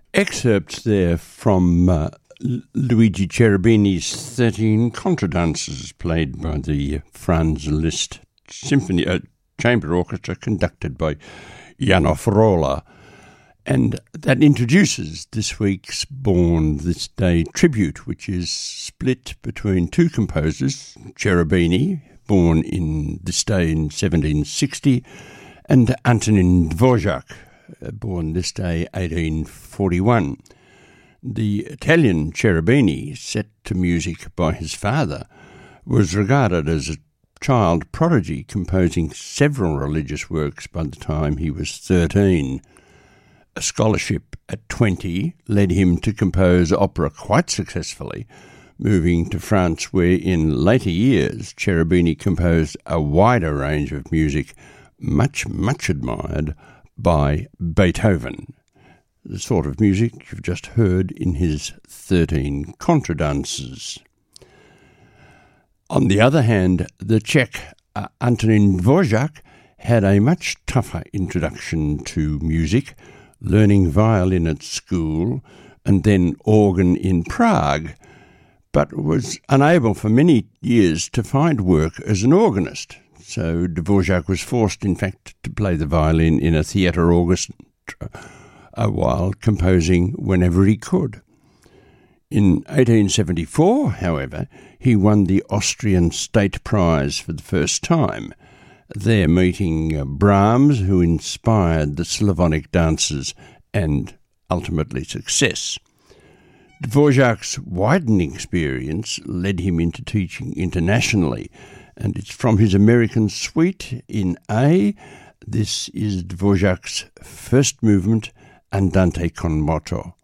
Excerpts there from Luigi Cherubini's 13 Contradances, played by the Franz Liszt Symphony Chamber Orchestra, conducted by Janov Rolla. And that introduces this week's Born This Day tribute, which is split between two composers, Cherubini, born in this day in 1760, and Antonin Dvorak, born this day 1841. The Italian Cherubini, set to music by his father, was regarded as a child prodigy, composing several religious works by the time he was 13. A scholarship at 20 led him to compose opera quite successfully, moving to France, where in later years Cherubini composed a wider range of music much admired by Beethoven, the sort of music you've just heard in his 13 Contradances. On the other hand, the Czech Antonin Dvorak had a much tougher introduction to music, learning violin at school and then organ in Prague, but was unable for many years to find work as an organist. So Dvorak was forced, in fact, to play the violin in a theatre orchestra while composing whenever he could. In 1874, however, he won the Austrian State Prize for the first time, there meeting Brahms, who inspired the Slavonic dances and ultimately success. Dvorak's widening experience led him into teaching internationally, and it's from his American Suite in A. This is Dvorak's first movement, Andante con moto.